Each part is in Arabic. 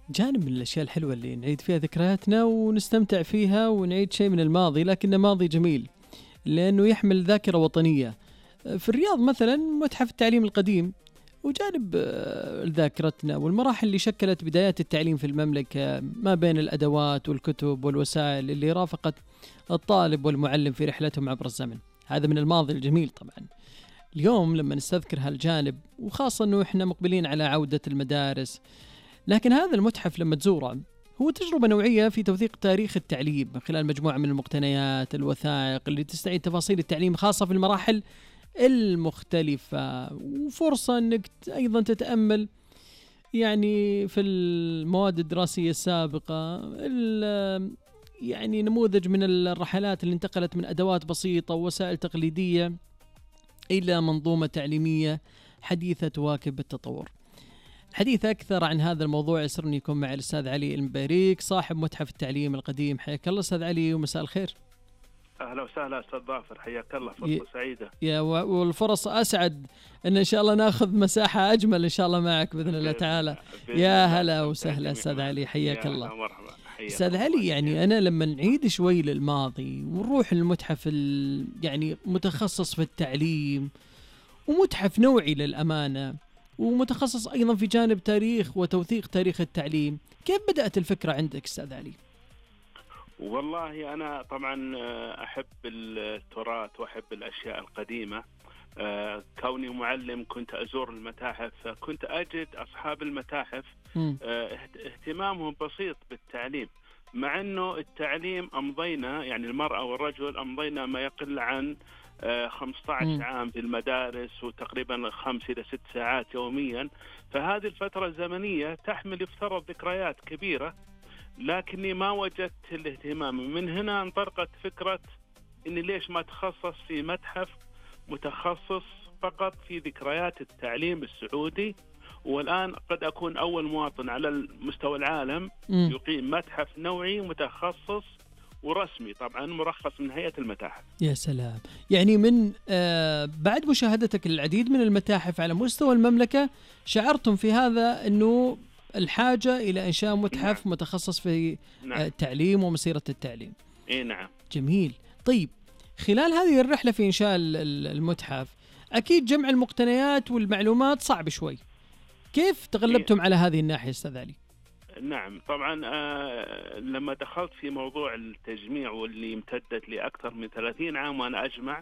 جانب من الأشياء الحلوة اللي نعيد فيها ذكرياتنا ونستمتع فيها ونعيد شيء من الماضي، لكنه ماضي جميل لأنه يحمل ذاكرة وطنية. في الرياض مثلا متحف التعليم القديم، وجانب ذاكرتنا والمراحل اللي شكلت بدايات التعليم في المملكة ما بين الأدوات والكتب والوسائل اللي رافقت الطالب والمعلم في رحلتهم عبر الزمن. هذا من الماضي الجميل طبعا. اليوم لما نستذكر هالجانب، وخاصة أنه إحنا مقبلين على عودة المدارس، لكن هذا المتحف لما تزوره هو تجربة نوعية في توثيق تاريخ التعليم من خلال مجموعة من المقتنيات الوثائق اللي تستعيد تفاصيل التعليم خاصة في المراحل المختلفة، وفرصة أنك أيضا تتأمل يعني في المواد الدراسية السابقة، يعني نموذج من الرحلات اللي انتقلت من أدوات بسيطة ووسائل تقليدية إلى منظومة تعليمية حديثة تواكب التطور. الحديث أكثر عن هذا الموضوع يسرني يكون مع الأستاذ علي المباريك صاحب متحف التعليم القديم. حياك الله أستاذ علي ومساء الخير. أهلا وسهلا أستاذ ظافر، حياك الله، فرصة سعيدة. والفرص أسعد إن شاء الله ناخذ مساحة أجمل إن شاء الله معك بإذن الله تعالى. يا هلا وسهلا أستاذ علي، حياك الله. مرحبا. أستاذ علي، يعني أنا لما نعيد شوي للماضي ونروح المتحف يعني متخصص في التعليم ومتحف نوعي للأمانة ومتخصص أيضا في جانب تاريخ وتوثيق تاريخ التعليم، كيف بدأت الفكرة عندك أستاذ علي؟ والله أنا طبعا أحب التراث وأحب الأشياء القديمة. كوني معلم كنت أزور المتاحف، كنت أجد أصحاب المتاحف اهتمامهم بسيط بالتعليم، مع أنه التعليم أمضينا، يعني المرأة والرجل أمضينا ما يقل عن 15 عام في المدارس، وتقريبا 5 إلى 6 ساعات يوميا. فهذه الفترة الزمنية تحمل يفترض ذكريات كبيرة، لكني ما وجدت الاهتمام. من هنا انطلقت فكرة إني ليش ما تخصص في متحف متخصص فقط في ذكريات التعليم السعودي. والآن قد أكون أول مواطن على مستوى العالم يقيم متحف نوعي متخصص ورسمي، طبعا مرخص من هيئة المتاحف. يا سلام، يعني من بعد مشاهدتك للعديد من المتاحف على مستوى المملكة شعرتم في هذا أنه الحاجة إلى إنشاء متحف متخصص في التعليم ومسيرة التعليم. نعم. جميل. طيب، خلال هذه الرحلة في إنشاء المتحف أكيد جمع المقتنيات والمعلومات صعب شوي، كيف تغلبتم على هذه الناحية أستاذ علي؟ نعم طبعا، لما دخلت في موضوع التجميع واللي امتدت لأكثر من 30 عام وأنا أجمع،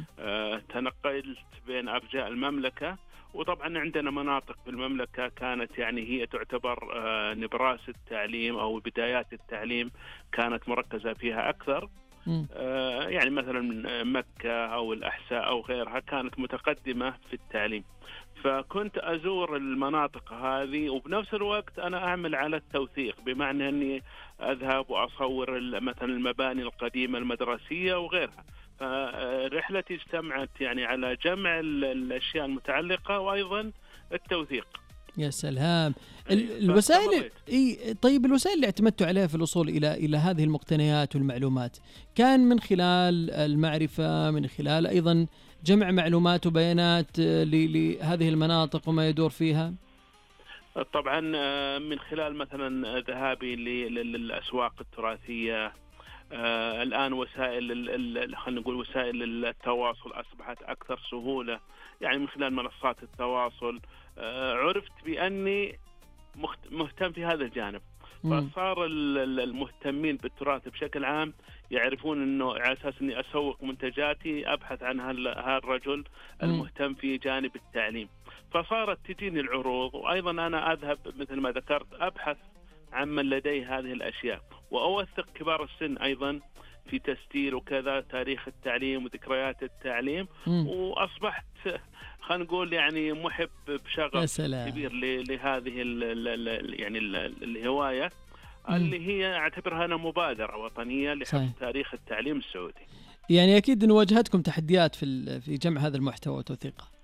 تنقلت بين أرجاء المملكة، وطبعا عندنا مناطق في المملكة كانت يعني هي تعتبر نبراس التعليم أو بدايات التعليم كانت مركزة فيها أكثر. يعني مثلا مكة أو الأحساء أو غيرها كانت متقدمة في التعليم، فكنت أزور المناطق هذه وبنفس الوقت أنا أعمل على التوثيق، بمعنى أني أذهب وأصور مثلا المباني القديمة المدرسية وغيرها. فرحلتي اجتمعت يعني على جمع الأشياء المتعلقة وأيضا التوثيق. يا سلام. الوسائل طيب الوسائل اللي اعتمدتوا عليها في الوصول إلى هذه المقتنيات والمعلومات كان من خلال المعرفة، من خلال أيضا جمع معلومات وبيانات لهذه المناطق وما يدور فيها؟ طبعا من خلال مثلا ذهابي للأسواق التراثية. الآن وسائل خلينا نقول وسائل التواصل أصبحت أكثر سهولة، يعني من خلال منصات التواصل عرفت بأني مهتم في هذا الجانب. فصار المهتمين بالتراث بشكل عام يعرفون أنه على أساس أني أسوق منتجاتي أبحث عن هذا الرجل المهتم في جانب التعليم. فصارت تجيني العروض، وأيضا أنا أذهب مثل ما ذكرت أبحث عن من لديه هذه الأشياء، وأوثق كبار السن أيضا في تسجيل وكذا تاريخ التعليم وذكريات التعليم. وأصبحت خلينا نقول يعني محب بشغف كبير لهذه يعني الهواية اللي هي أعتبرها أنا مبادرة وطنية لحفظ تاريخ التعليم السعودي. يعني أكيد أن واجهتكم تحديات في جمع هذا المحتوى وتوثيقه.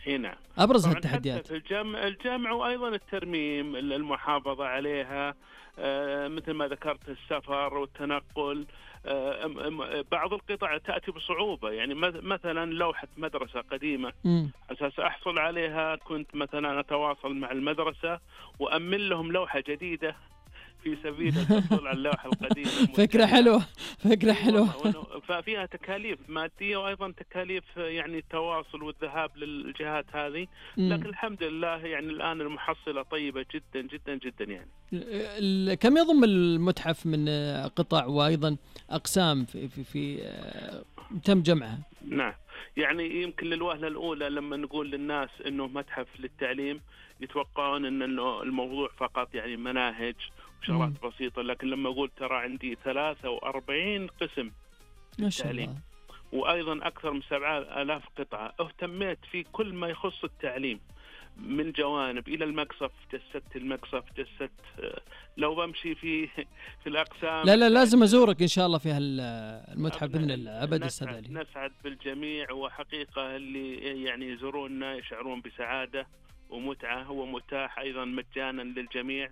اي نعم. ابرز طبعا هالتحديات حتى في الجمع وايضا الترميم، المحافظه عليها، مثل ما ذكرت السفر والتنقل. بعض القطع تأتي بصعوبة، يعني مثلا لوحة مدرسة قديمة أساس أحصل عليها كنت مثلا أتواصل مع المدرسة وأمن لهم لوحة جديدة في سبيل الحصول على اللوحة القديمة. فكرة حلوة، فكرة حلوة. ففيها تكاليف مادية وأيضا تكاليف يعني التواصل والذهاب للجهات هذه. لكن الحمد لله يعني الآن المحصلة طيبة جدا جدا جدا. يعني كم يضم المتحف من قطع وأيضا أقسام في تم جمعها؟ نعم، يعني يمكن للوهلة الأولى لما نقول للناس إنه متحف للتعليم يتوقعون إنه الموضوع فقط يعني مناهج وشغلات بسيطة، لكن لما أقول ترى عندي 43 قسم للتعليم وأيضا أكثر من 7000 قطعة، اهتميت في كل ما يخص التعليم من جوانب إلى المقصف، جسدت المقصف، جسدت لو بمشي في الأقسام. لا لازم أزورك إن شاء الله في المتحف بإذن الله. أبدا أستاذ علي، نسعد بالجميع، وحقيقة اللي يعني يزوروننا يشعرون بسعادة ومتعة. هو متاح أيضا مجانا للجميع.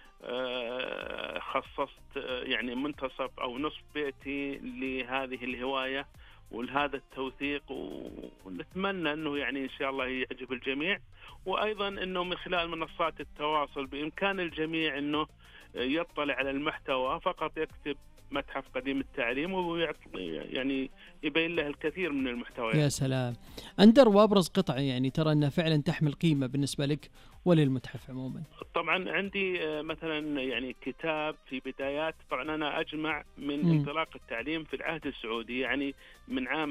خصصت يعني منتصف أو نصف بيتي لهذه الهواية ولهذا التوثيق، ونتمنى أنه يعني إن شاء الله يعجب الجميع. وأيضا أنه من خلال منصات التواصل بإمكان الجميع أنه يطلع على المحتوى، فقط يكتب متحف قديم التعليم يعني يبين له الكثير من المحتوى. يا سلام. أندر وأبرز قطع يعني ترى أنها فعلا تحمل قيمة بالنسبة لك وللمتحف عموما؟ طبعا عندي مثلا يعني كتاب في بدايات، طبعا أنا أجمع من انطلاق التعليم في العهد السعودي، يعني من عام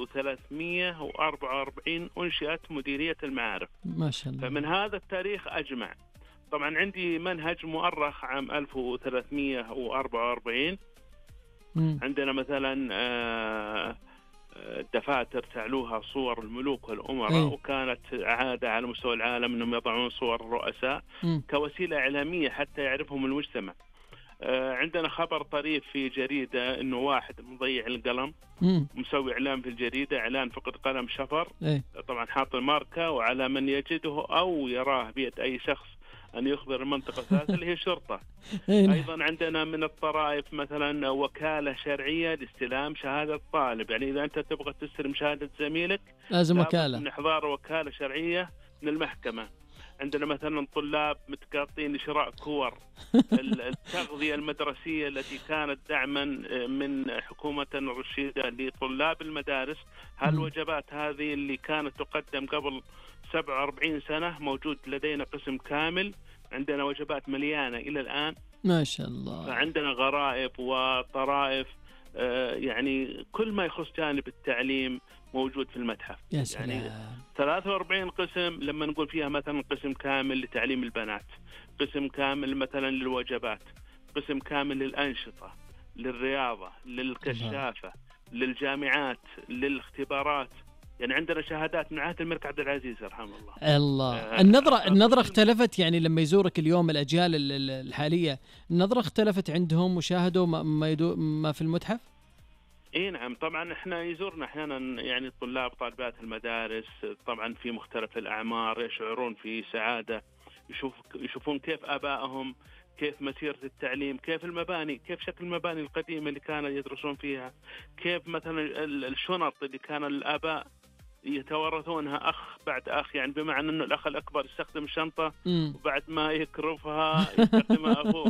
1344 أنشئت مديرية المعارف، ما شاء الله. فمن هذا التاريخ أجمع. طبعا عندي منهج مؤرخ عام 1344. عندنا مثلا دفاتر تعلوها صور الملوك والأمراء، وكانت عادة على مستوى العالم أنهم يضعون صور الرؤساء كوسيلة إعلامية حتى يعرفهم المجتمع. عندنا خبر طريف في جريدة أنه واحد مضيع القلم، مسوي إعلان في الجريدة، إعلان فقد قلم شفر. طبعا حاط الماركة، وعلى من يجده أو يراه بيد أي شخص أن يخبر المنطقة الثالثة اللي هي شرطة. أيضا عندنا من الطرائف مثلا وكالة شرعية لاستلام شهادة طالب، يعني إذا أنت تبغى تستلم شهادة زميلك لازم وكالة، من إحضار وكالة شرعية من المحكمة. عندنا مثلا طلاب متقاطين لشراء كور التغذية المدرسية التي كانت دعما من حكومة رشيدة لطلاب المدارس. هالوجبات هذه اللي كانت تقدم قبل 47 سنة موجود لدينا قسم كامل، عندنا وجبات مليانة إلى الآن ما شاء الله. فعندنا غرائب وطرائف، يعني كل ما يخص جانب التعليم موجود في المتحف. يا سلام. يعني 43 قسم، لما نقول فيها مثلا قسم كامل لتعليم البنات، قسم كامل مثلا للوجبات، قسم كامل للأنشطة، للرياضة، للكشافة، للجامعات، للاختبارات. يعني عندنا شهادات من عهد الملك عبد العزيز رحمه الله. النظرة اختلفت، يعني لما يزورك اليوم الأجيال الحالية النظرة اختلفت عندهم وشاهدوا ما في المتحف؟ اي نعم، طبعا احنا يزورنا احيانا يعني الطلاب طالبات المدارس طبعا في مختلف الأعمار، يشعرون في سعادة، يشوفون كيف آبائهم، كيف مسيرة التعليم، كيف المباني، كيف شكل المباني القديمة اللي كانوا يدرسون فيها، كيف مثلا الشنط اللي كان الآباء يتورثونها أخ بعد أخ، يعني بمعنى أنه الأخ الأكبر يستخدم الشنطة وبعد ما يكرفها يستخدمها أخوه.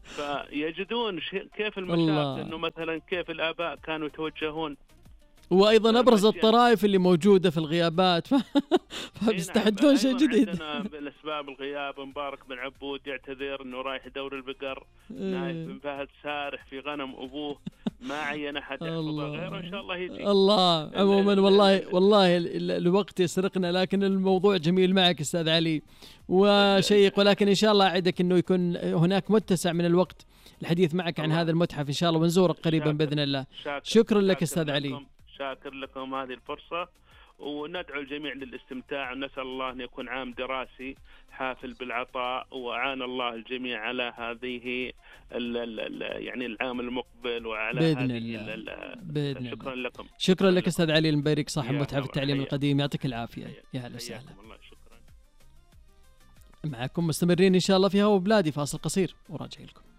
فيجدون كيف المشاكل، أنه مثلا كيف الآباء كانوا يتوجهون. وأيضا أبرز الطرائف اللي موجودة في الغيابات فبيستحدثون شيء جديد. عندنا بالأسباب الغياب مبارك بن عبود يعتذر أنه رايح يدور البقر، نايف بن فهد سارح في غنم أبوه، ما عين أحد يحفظه غيره، إن شاء الله يجي. الله عموما والله الوقت يسرقنا، لكن الموضوع جميل معك أستاذ علي وشيق، ولكن إن شاء الله أعدك أنه يكون هناك متسع من الوقت الحديث معك عن هذا المتحف إن شاء الله، ونزورك قريبا بإذن الله. شكرا لك أستاذ علي. شاكر لكم هذه الفرصة، وندعو الجميع للاستمتاع، ونسأل الله أن يكون عام دراسي حافل بالعطاء، وأعان الله الجميع على هذه يعني العام المقبل وعلى بإذن هذه الله. بإذن شكرا الله. لكم. شكرا لك أستاذ علي المبارك صاحب متحف التعليم القديم، يعطيك العافية. يا هلا وسهلا. معكم مستمرين إن شاء الله في هوا بلادي، فاصل قصير وراجع لكم.